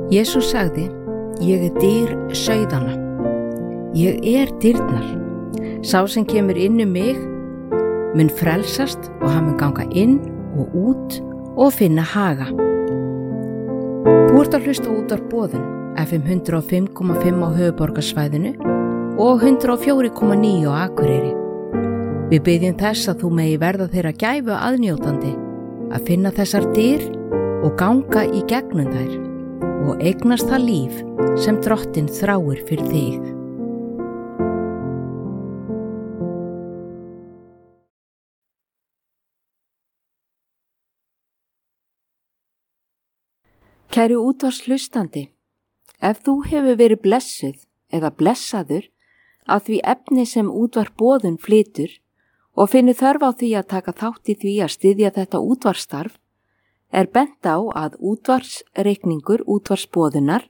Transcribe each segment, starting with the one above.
Jesús sagði, ég dyr sauðanna. Ég dyrnar. Sá sem kemur inn mig mun frelsast og hann mun ganga inn og út og finna haga. Þú ert að hlusta útvarp Boðun, FM 105,5 á höfuðborgarsvæðinu og 104,9 á Akureyri. Við biðjum þess að þú megi verða þeirra gæfu aðnjótandi að finna þessar dyr og ganga í gegnum þær og eignast það líf sem Drottinn þráir fyrir þig. Kæri útvarpshlustandi, ef þú hefur verið blessuð eða blessaður af því efni sem útvarp Boðun flytur og finnur þörf á því að taka þátt í því að styðja þetta útvarpsstarf, bent á að útvarpsreikningur útvarpsboðunar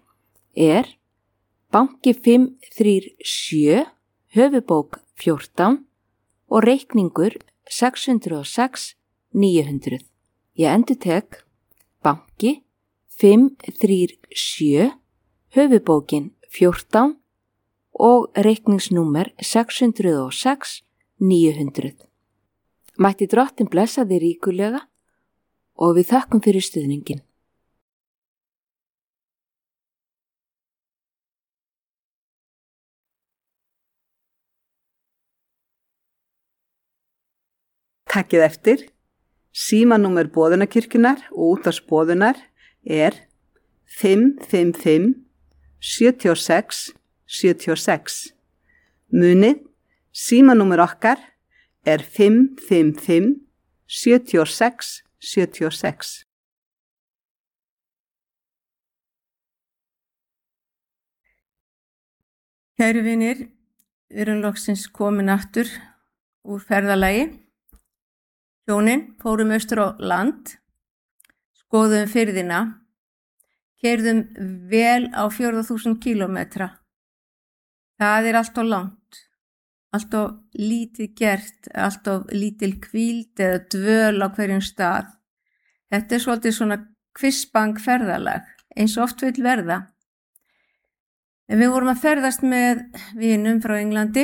banki 537 höfubók 14 og reikningur 606 900. Ég endurtek banki 537 höfubókin 14 og reikningsnúmer 606 900. Mætti Drottinn blessa þig ríkulega og við þökkum fyrir stuðningin. Takkið eftir. Símanúmer Boðunarkirkjunnar og útvarps Boðunar 555 76 76. Munið, símanúmer okkar 555 76 76. Kæru vinir, við erum loksins komin aftur úr ferðalagi. Hjónin fórum austur á land, skoðum firðina, keyrðum vel á 4.000 kílómetra. Það allt of langt, allt of lítið gert, allt of lítil hvíld eða dvöl á hverjum stað. Þetta svolítið svona kvissbang ferðalag, eins og oft vill verða. En við vorum að ferðast með vinum frá Englandi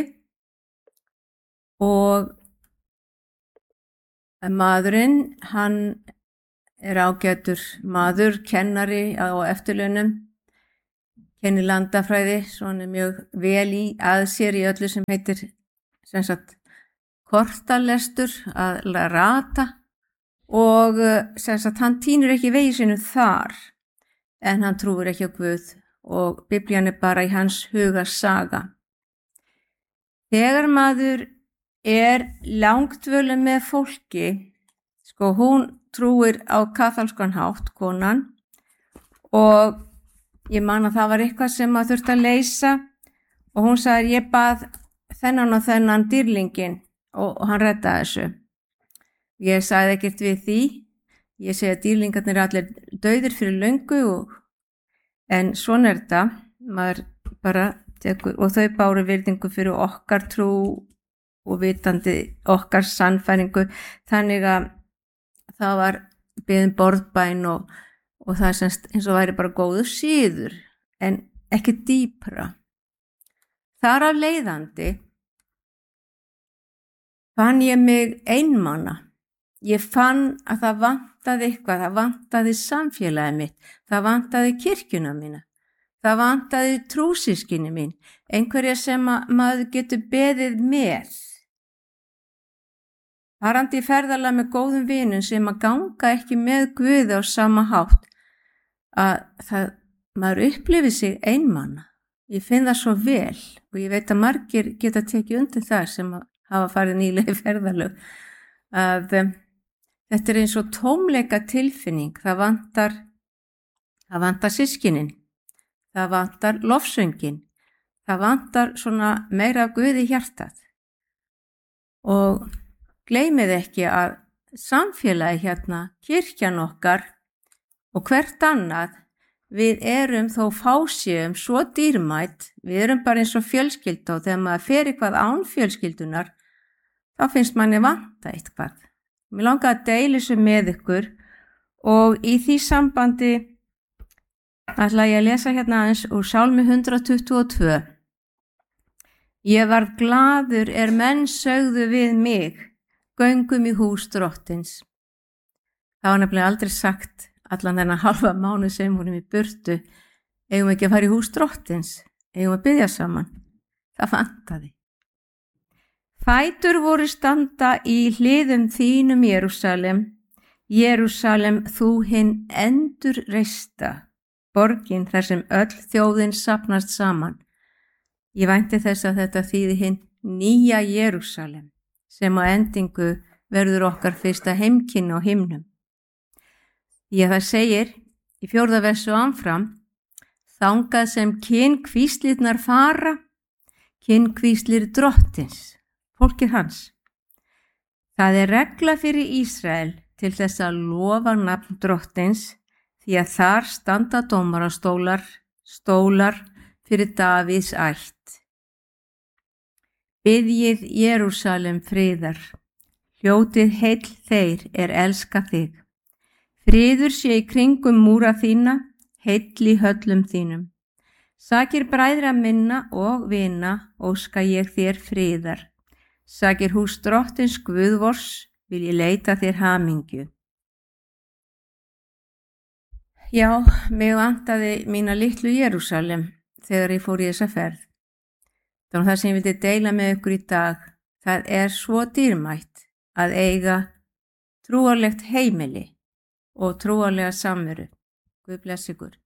og maðurinn, hann ágætur maður, kennari á eftirlaunum, kennir landafræði, svo hann mjög vel í að sér í öllu sem heitir kortalestur, að rata og hann tínur ekki vegi sínum þar, en hann trúir ekki á Guð og Biblían bara í hans huga saga. Þegar maður langdvölum með fólki, hún trúir á kaþólskan hátt, konan, og ég man að það var eitthvað sem maður þurfti að leysa og hún sagði ég bað þennan og þennan dýrlingin og hann reddaði þessu. Ég sagði ekkert við því, ég segi að dýrlingarnir allir dauðir fyrir löngu en svona þetta, maður bara tekur, og þau báru virðingu fyrir okkar trú og vitandi okkar sannfæringu, þannig að það var beðin borðbæn og það eins og væri bara góður síður, en ekki dýpra. Þar af leiðandi fann ég mig einmana. Ég fann að það vantaði eitthvað, það vantaði samfélagið mitt, það vantaði kirkjuna mína, það vantaði trúsystkini mín, einhverja sem maður getur beðið með. Farandi í ferðalag með góðum vinum sem að ganga ekki með Guði á sama hátt, að maður upplifir sig einmana. Ég finn það svo vel og ég veit að margir geta tekið undir það sem hafa farið nýlega í ferðalög, að þetta eins og tómleika tilfinning, það vantar systkinin, það vantar lofsöngin, það vantar svona meira Guði í hjartað. Og gleymið ekki að samfélagi hérna, kirkjan okkar og hvert annað, við erum þó fáséum svo dýrmætt, við erum bara eins og fjölskylda og þegar maður fer eitthvað án fjölskyldunar, þá finnst manni vanta eitthvað. Mér langar að deila þessu með ykkur og í því sambandi ætla ég að lesa hérna aðeins úr Sálmi 122. Ég varð glaður menn sögðu við mig, göngum í hús drottins. Það var nefnilega aldrei sagt allan þennan halva mánuð sem vorum í burtu, eigum ekki að fara í hús drottins, eigum að biðja saman. Það vantaði. Fætur voru standa í hliðum þínum Jerúsalem, Jerúsalem þú hinn endurreista, borgin þar sem öll þjóðin safnast saman. Ég vænti þess að þetta þýði hinn nýja Jerúsalem, sem á endingu verður okkar fyrsta heimkynni á himnum. Það segir í 4. versu áfram, þangað sem kynkvíslirnar fara, kynkvíslir drottins, fólkið hans. Það er regla fyrir Ísrael til þess að lofa nafn drottins, því að þar standa dómarastólar, stólar fyrir Davíðs ætt. Biðjið Jerúsalem friðar, hljótið heill þeir elska þig. Friður sé í kringum múra þína, heill í höllum þínum. Sakir bræðra minna og vina, óska ég þér friðar. Sakir hús drottins Guðvors, vil ég leita þér hamingju. Já, mig vantaði mína litlu Jerúsalem þegar ég fór í þessa ferð. Þannig það sem ég vildi deila með ykkur í dag, það er svo dýrmætt að eiga trúarlegt heimili og trúarlega samveru. Guð bless ykkur.